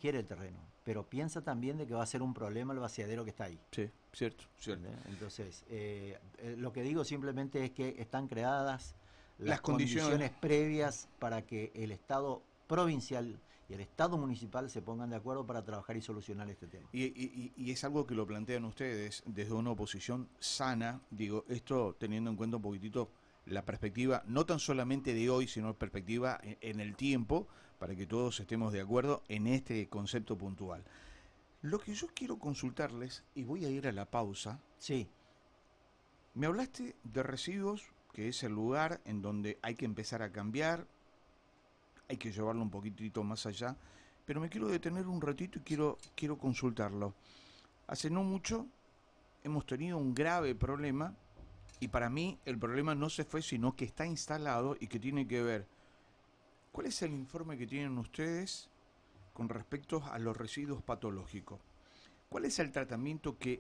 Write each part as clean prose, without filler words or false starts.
quiere el terreno, pero piensa también de que va a ser un problema el vaciadero que está ahí. Sí, cierto, cierto. Entonces, lo que digo simplemente es que están creadas las condiciones previas para que el Estado provincial y el Estado municipal se pongan de acuerdo para trabajar y solucionar este tema. Y es algo que lo plantean ustedes desde una oposición sana, digo, esto teniendo en cuenta un poquitito la perspectiva, no tan solamente de hoy, sino perspectiva en el tiempo, para que todos estemos de acuerdo en este concepto puntual. Lo que yo quiero consultarles, y voy a ir a la pausa. Sí. Me hablaste de residuos, que es el lugar en donde hay que empezar a cambiar, hay que llevarlo un poquitito más allá, pero me quiero detener un ratito y quiero consultarlo. Hace no mucho hemos tenido un grave problema, y para mí el problema no se fue, sino que está instalado y que tiene que ver. ¿Cuál es el informe que tienen ustedes con respecto a los residuos patológicos? ¿Cuál es el tratamiento que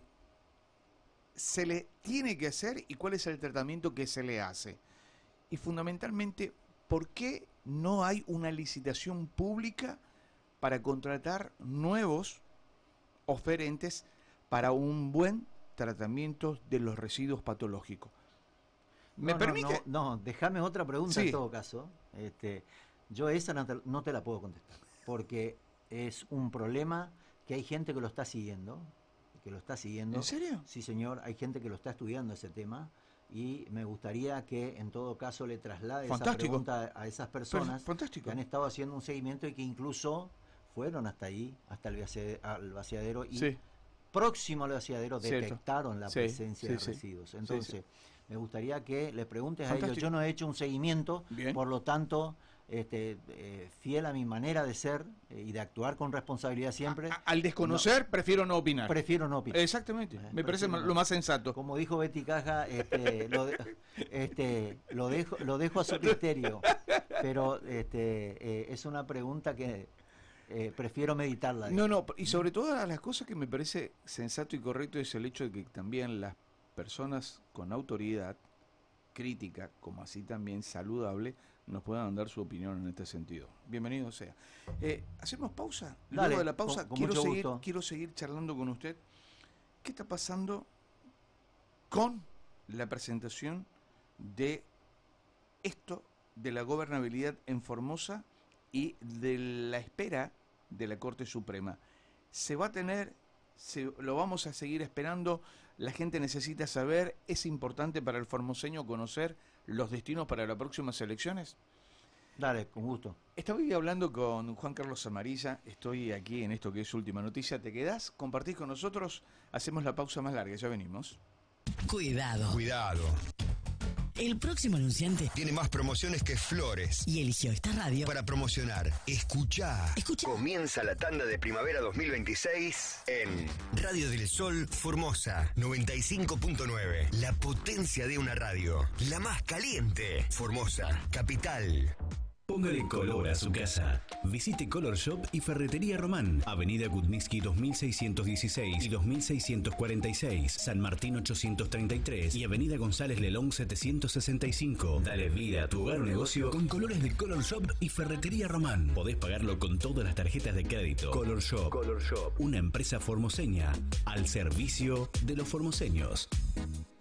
se le tiene que hacer y cuál es el tratamiento que se le hace? Y fundamentalmente, ¿por qué no hay una licitación pública para contratar nuevos oferentes para un buen tratamiento de los residuos patológicos? ¿Me permite? No, déjame otra pregunta. Sí. En todo caso. Yo esa no te la puedo contestar, porque es un problema que hay gente que lo está siguiendo. ¿En serio? Sí, señor, hay gente que lo está estudiando ese tema, y me gustaría que en todo caso le traslade esa pregunta a esas personas que han estado haciendo un seguimiento y que incluso fueron hasta ahí, hasta al vaciadero, y sí, próximo al vaciadero detectaron la presencia de residuos. Entonces, me gustaría que le preguntes a ellos. Yo no he hecho un seguimiento, por lo tanto, fiel a mi manera de ser y de actuar con responsabilidad siempre. Al desconocer, prefiero no opinar. Prefiero no opinar. Exactamente, me parece lo más sensato. Como dijo Betty Caja, lo dejo a su criterio, pero es una pregunta que prefiero meditarla. No, y sobre todas las cosas que me parece sensato y correcto es el hecho de que también las personas con autoridad crítica, como así también saludable, nos puedan dar su opinión en este sentido. Bienvenido sea. ¿Hacemos pausa? Dale, luego de la pausa con quiero seguir charlando con usted. ¿Qué está pasando con la presentación de esto de la gobernabilidad en Formosa y de la espera de la Corte Suprema? ¿Se va a tener? ¿Lo vamos a seguir esperando? La gente necesita saber. ¿Es importante para el formoseño conocer los destinos para las próximas elecciones? Dale, con gusto. Estoy hablando con Juan Carlos Amarilla. Estoy aquí en esto que es Última Noticia. ¿Te quedás? ¿Compartís con nosotros? Hacemos la pausa más larga, ya venimos. Cuidado. El próximo anunciante tiene más promociones que flores y eligió esta radio para promocionar. Escuchá. Comienza la tanda de primavera 2026 en Radio del Sol Formosa 95.9. La potencia de una radio. La más caliente. Formosa, capital. Póngale color a su casa. Visite Color Shop y Ferretería Román, Avenida Kutnitsky 2616 y 2646, San Martín 833 y Avenida González Lelón 765. Dale vida a tu hogar o negocio con colores de Color Shop y Ferretería Román. Podés pagarlo con todas las tarjetas de crédito. Color Shop, una empresa formoseña al servicio de los formoseños.